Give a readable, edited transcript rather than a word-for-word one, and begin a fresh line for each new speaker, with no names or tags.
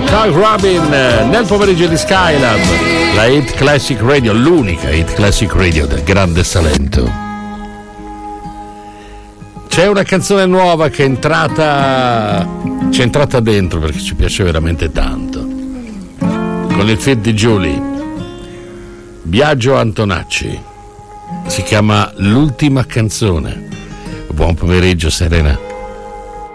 Doug Robin nel pomeriggio di Skylab, la Hit Classic Radio, l'unica Hit Classic Radio del grande Salento. C'è una canzone nuova che c'è entrata dentro perché ci piace veramente tanto, con il feat di Giulia, Biagio Antonacci, si chiama L'ultima canzone. Buon pomeriggio Serena.